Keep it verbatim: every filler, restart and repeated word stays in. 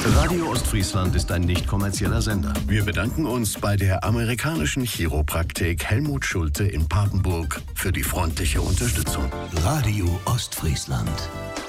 Radio Ostfriesland ist ein nicht kommerzieller Sender. Wir bedanken uns bei der amerikanischen Chiropraktik Helmut Schulte in Papenburg für die freundliche Unterstützung. Radio Ostfriesland.